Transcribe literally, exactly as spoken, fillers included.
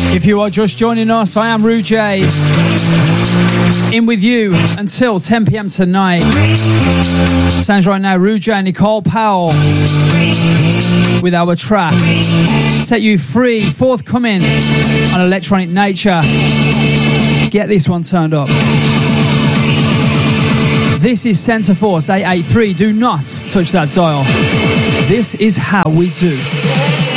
If you are just joining us, I am Roo J, in with you until ten p.m. tonight. Sounds right now, Roo J and Nicole Powell with our track Set You Free, forthcoming on Electronic Nature. Get this one turned up. This is Centre Force eight eight three. Do not touch that dial. This is how we do.